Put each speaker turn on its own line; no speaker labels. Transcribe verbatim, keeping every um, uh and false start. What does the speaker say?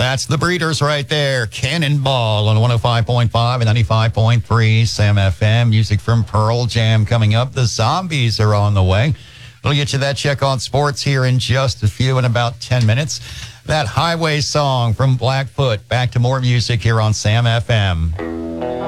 That's the Breeders right there. Cannonball on one oh five point five and ninety-five point three Sam F M. Music from Pearl Jam coming up. The Zombies are on the way. We'll get you that check on sports here in just a few, in about ten minutes. That Highway song from Blackfoot. Back to more music here on Sam F M.